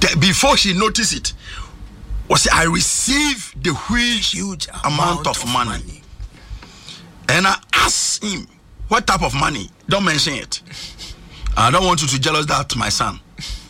before she noticed it, was I received the huge amount of money. And I asked him, what type of money? Don't mention it. I don't want you to jealous that to my son.